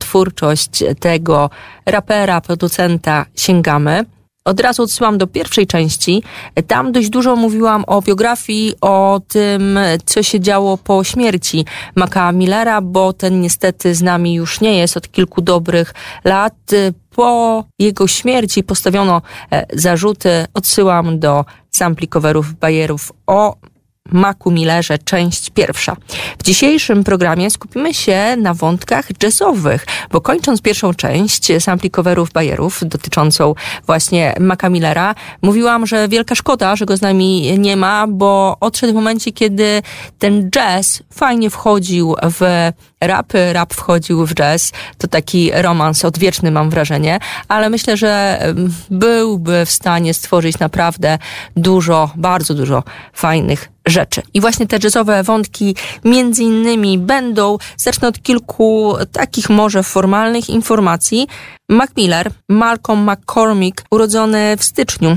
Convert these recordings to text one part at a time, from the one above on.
twórczość tego rapera, producenta sięgamy. Od razu odsyłam do pierwszej części. Tam dość dużo mówiłam o biografii, o tym, co się działo po śmierci Maca Millera, bo ten niestety z nami już nie jest od kilku dobrych lat. Po jego śmierci postawiono zarzuty. Odsyłam do sampli coverów bajerów o Macu Millerze, część pierwsza. W dzisiejszym programie skupimy się na wątkach jazzowych, bo kończąc pierwszą część sampli coverów bajerów dotyczącą właśnie Maca Millera, mówiłam, że wielka szkoda, że go z nami nie ma, bo odszedł w momencie, kiedy ten jazz fajnie wchodził w rap wchodził w jazz. To taki romans odwieczny, mam wrażenie, ale myślę, że byłby w stanie stworzyć naprawdę dużo, bardzo dużo fajnych rzeczy. I właśnie te jazzowe wątki między innymi będą, zacznę od kilku takich może formalnych informacji. Mac Miller, Malcolm McCormick, urodzony w styczniu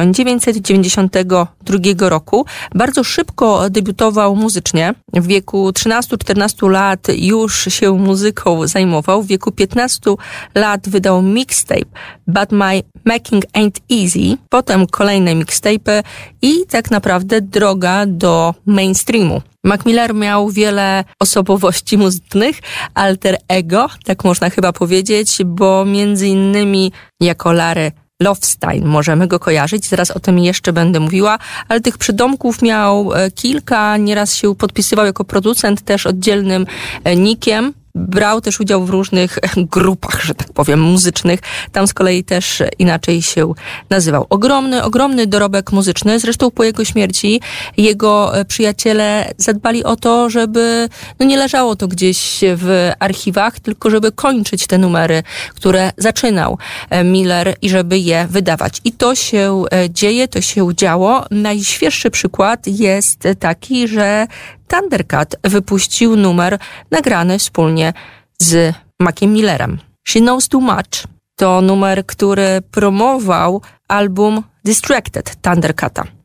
1992 roku, bardzo szybko debiutował muzycznie. W wieku 13-14 lat już się muzyką zajmował. W wieku 15 lat wydał mixtape But My Making Ain't Easy, potem kolejne mixtape'y i tak naprawdę droga do mainstreamu. Mac Miller miał wiele osobowości muzycznych, alter ego, tak można chyba powiedzieć, bo między innymi jako Larry Lovestein możemy go kojarzyć, zaraz o tym jeszcze będę mówiła, ale tych przydomków miał kilka, nieraz się podpisywał jako producent też oddzielnym nickiem. Brał też udział w różnych grupach, że tak powiem, muzycznych. Tam z kolei też inaczej się nazywał. Ogromny dorobek muzyczny. Zresztą po jego śmierci jego przyjaciele zadbali o to, żeby nie leżało to gdzieś w archiwach, tylko żeby kończyć te numery, które zaczynał Miller i żeby je wydawać. I to się dzieje, to się działo. Najświeższy przykład jest taki, że Thundercat wypuścił numer nagrany wspólnie z Maciem Millerem. She Knows Too Much to numer, który promował album Distracted Thundercata.